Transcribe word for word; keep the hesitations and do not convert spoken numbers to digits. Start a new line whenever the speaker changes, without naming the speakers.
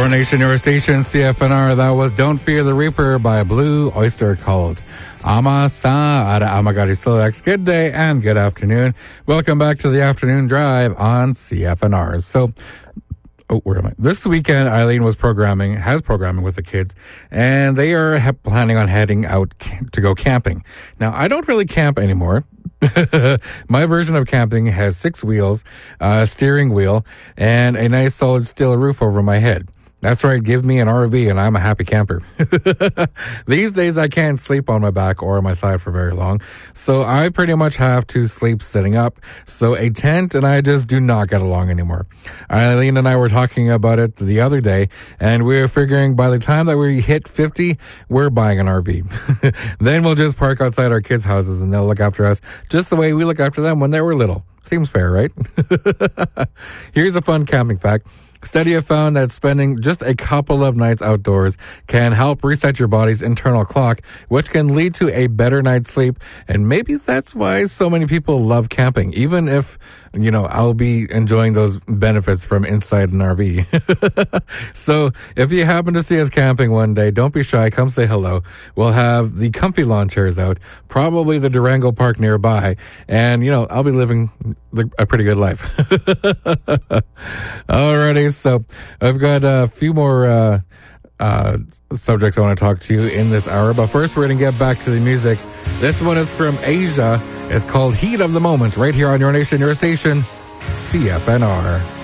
Your Nation, Your Station, C F N R. That was Don't Fear the Reaper by Blue Oyster Cult. Ama sa ara amagari Silex. Good day and good afternoon. Welcome back to the afternoon drive on C F N R. So, oh, where am I? This weekend, Eileen was programming, has programming with the kids, and they are he- planning on heading out camp- to go camping. Now, I don't really camp anymore. My version of camping has six wheels, a steering wheel, and a nice solid steel roof over my head. That's right, give me an R V and I'm a happy camper. These days I can't sleep on my back or on my side for very long, so I pretty much have to sleep sitting up. So a tent and I just do not get along anymore. Eileen and I were talking about it the other day, and we were figuring by the time that we hit fifty, we're buying an R V. Then we'll just park outside our kids' houses and they'll look after us just the way we look after them when they were little. Seems fair, right? Here's a fun camping fact. Study have found that spending just a couple of nights outdoors can help reset your body's internal clock, which can lead to a better night's sleep. And maybe that's why so many people love camping, even if, you know, I'll be enjoying those benefits from inside an R V. So if you happen to see us camping one day, don't be shy. Come say hello. We'll have the comfy lawn chairs out, probably the Durango Park nearby. And, you know, I'll be living the, a pretty good life. Alrighty. So I've got a few more uh, uh, subjects I want to talk to you in this hour. But first, we're going to get back to the music. This one is from Asia. It's called Heat of the Moment, right here on Your Nation, Your Station, C F N R.